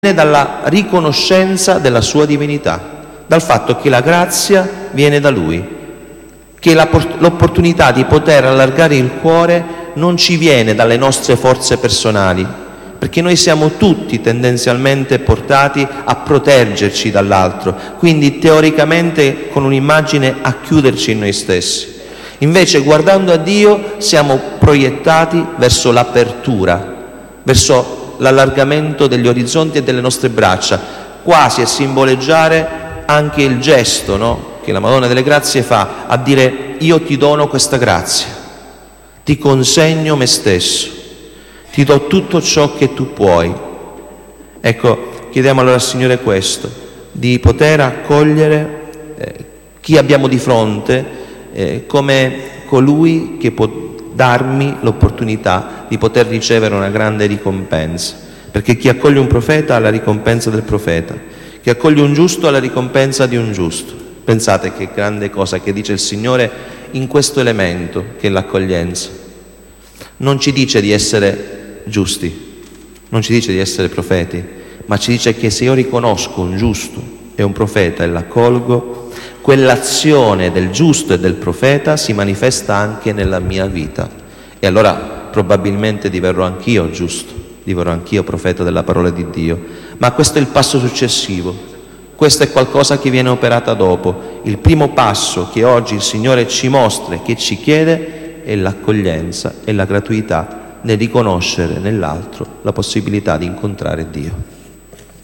dalla riconoscenza della sua divinità, dal fatto che la grazia viene da Lui, che l'opportunità di poter allargare il cuore non ci viene dalle nostre forze personali, perché noi siamo tutti tendenzialmente portati a proteggerci dall'altro, quindi teoricamente con un'immagine a chiuderci in noi stessi. Invece, guardando a Dio, siamo proiettati verso l'apertura, verso l'allargamento degli orizzonti e delle nostre braccia, quasi a simboleggiare anche il gesto, no? Che la Madonna delle Grazie fa, a dire: io ti dono questa grazia, ti consegno me stesso, ti do tutto ciò che tu puoi. Ecco, chiediamo allora al Signore questo, di poter accogliere chi abbiamo di fronte come colui che può darmi l'opportunità di poter ricevere una grande ricompensa, perché chi accoglie un profeta ha la ricompensa del profeta, chi accoglie un giusto ha la ricompensa di un giusto. Pensate che grande cosa che dice il Signore in questo elemento, che è l'accoglienza. Non ci dice di essere giusti, non ci dice di essere profeti, ma ci dice che se io riconosco un giusto e un profeta e l'accolgo, quell'azione del giusto e del profeta si manifesta anche nella mia vita, e allora probabilmente diverrò anch'io giusto, diverrò anch'io profeta della parola di Dio. Ma questo è il passo successivo, questo è qualcosa che viene operata dopo. Il primo passo che oggi il Signore ci mostra e che ci chiede è l'accoglienza e la gratuità nel riconoscere nell'altro la possibilità di incontrare Dio.